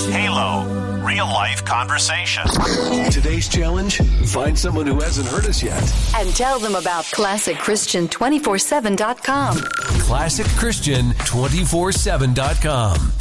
Halo, real life conversation. Today's challenge, find someone who hasn't heard us yet. And tell them about ClassicChristian247.com. ClassicChristian247.com.